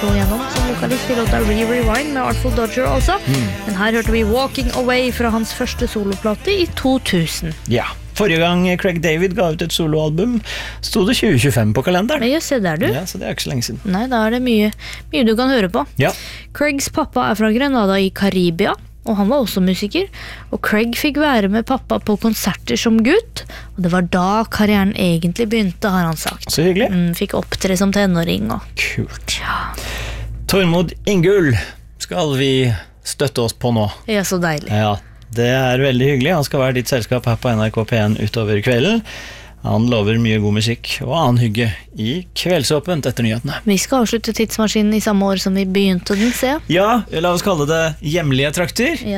slo gjennom som vokalist I låta Rewind med Artful Dodger også. Men her hørte vi Walking Away fra hans første soloplate I 2000. Ja, forrige gang Craig David ga ut et soloalbum, stod det 2025 på kalenderen. Men se der du. Ja, så det ikke så lenge siden. Nei, da det mye du kan høre på. Ja. Craigs pappa fra Grenada I Karibia, og han var også musiker. Og Craig fikk være med pappa på konserter som gutt, og det var da karrieren egentlig begynte, har han sagt. Så hyggelig. Fikk opptre som tenåring. Og... Kult. Ja. Tormod Ingull skal vi støtte oss på nå. Ja, så deilig. Ja, det veldig hyggelig. Han skal være ditt selskap her på NRK P1 utover kvelden. Han lover mye god musikk og annen hygge I kveldsåpent etter nyhetene. Vi skal avslutte tidsmaskinen I samme år som vi begynte den, se. Ja, la oss kalle det hjemlige trakter.